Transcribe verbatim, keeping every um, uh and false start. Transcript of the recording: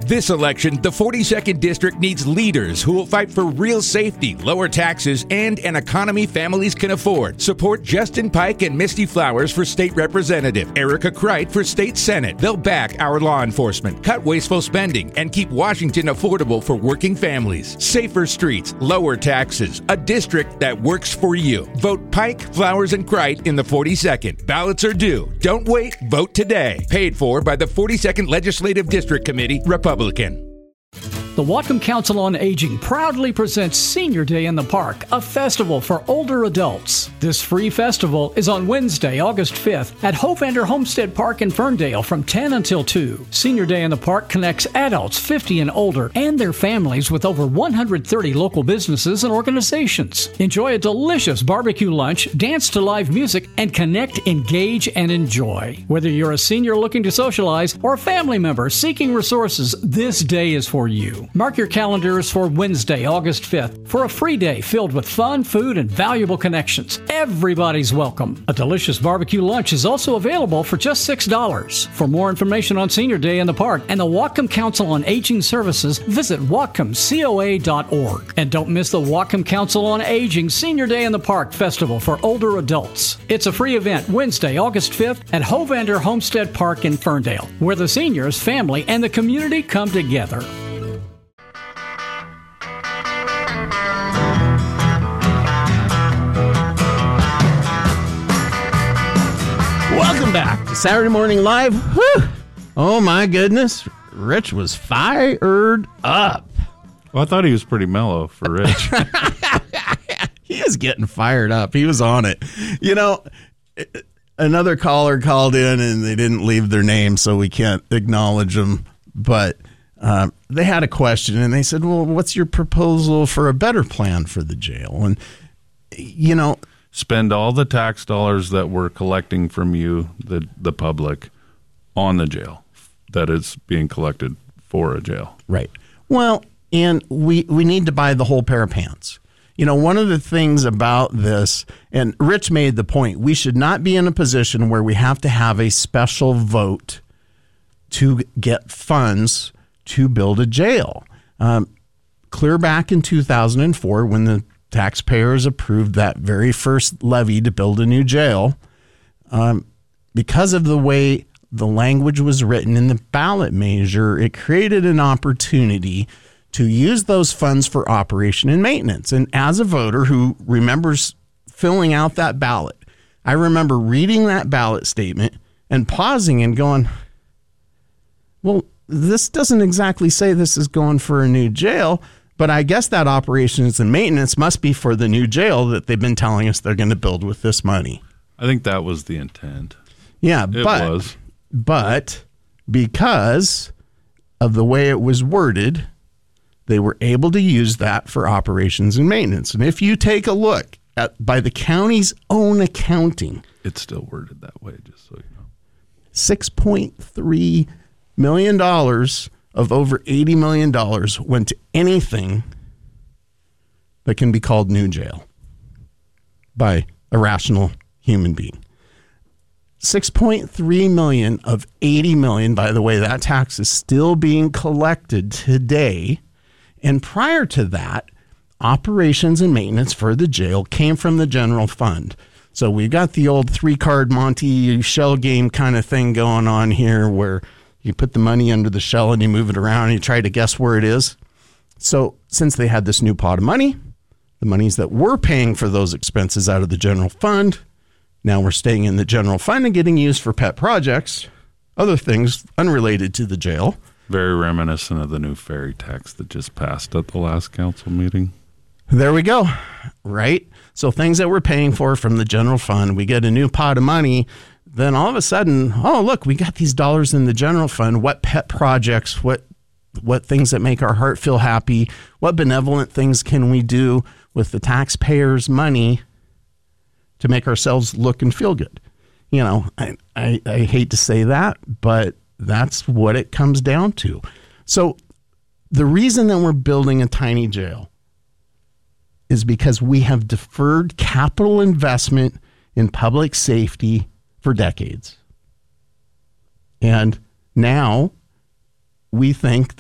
This election, the forty-second District needs leaders who will fight for real safety, lower taxes, and an economy families can afford. Support Justin Pike and Misty Flowers for state representative, Erica Kreit for state senate. They'll back our law enforcement, cut wasteful spending, and keep Washington affordable for working families. Safer streets, lower taxes, a district that works for you. Vote Pike, Flowers, and Kreit in the forty-second. Ballots are due. Don't wait. Vote today. Paid for by the forty-second Legislative District Committee, Republican. The Whatcom Council on Aging proudly presents Senior Day in the Park, a festival for older adults. This free festival is on Wednesday, August fifth at Hovander Homestead Park in Ferndale from ten until two. Senior Day in the Park connects adults fifty and older and their families with over one hundred thirty local businesses and organizations. Enjoy a delicious barbecue lunch, dance to live music, and connect, engage, and enjoy. Whether you're a senior looking to socialize or a family member seeking resources, this day is for you. Mark your calendars for Wednesday, August fifth for a free day filled with fun, food, and valuable connections. Everybody's welcome. A delicious barbecue lunch is also available for just six dollars. For more information on Senior Day in the Park and the Whatcom Council on Aging Services, visit whatcom coa dot org. And don't miss the Whatcom Council on Aging Senior Day in the Park Festival for older adults. It's a free event Wednesday, August fifth at Hovander Homestead Park in Ferndale, where the seniors, family, and the community come together. Welcome back to Saturday Morning Live. Whew. Oh my goodness, Rich was fired up. Well, I thought he was pretty mellow for Rich. He is getting fired up. He was on it. You know, another caller called in and they didn't leave their name, so we can't acknowledge them. But um, they had a question and they said, well, what's your proposal for a better plan for the jail? And, you know, spend all the tax dollars that we're collecting from you, the the public, on the jail that is being collected for a jail. Right. Well, and we, we need to buy the whole pair of pants. You know, one of the things about this, and Rich made the point, we should not be in a position where we have to have a special vote to get funds to build a jail. Um, clear back in two thousand four, when the taxpayers approved that very first levy to build a new jail, um, because of the way the language was written in the ballot measure, it created an opportunity to use those funds for operation and maintenance. And as a voter who remembers filling out that ballot, I remember reading that ballot statement and pausing and going, well, this doesn't exactly say this is going for a new jail. But I guess that operations and maintenance must be for the new jail that they've been telling us they're going to build with this money. I think that was the intent. Yeah, it but, was. But because of the way it was worded, they were able to use that for operations and maintenance. And if you take a look at by the county's own accounting, it's still worded that way, just so you know. six point three million dollars of over eighty million dollars went to anything that can be called new jail by a rational human being. six point three million dollars of eighty million dollars, by the way, that tax is still being collected today. And prior to that, operations and maintenance for the jail came from the general fund. So we got the old three-card Monte shell game kind of thing going on here where you put the money under the shell and you move it around and you try to guess where it is. So since they had this new pot of money, the monies that we're paying for those expenses out of the general fund, now we're staying in the general fund and getting used for pet projects, other things unrelated to the jail. Very reminiscent of the new ferry tax that just passed at the last council meeting. There we go. Right? So things that we're paying for from the general fund, we get a new pot of money. Then all of a sudden, oh, look, we got these dollars in the general fund. What pet projects, what what things that make our heart feel happy, what benevolent things can we do with the taxpayers' money to make ourselves look and feel good? You know, I, I, I hate to say that, but that's what it comes down to. So the reason that we're building a tiny jail is because we have deferred capital investment in public safety for decades. And now we think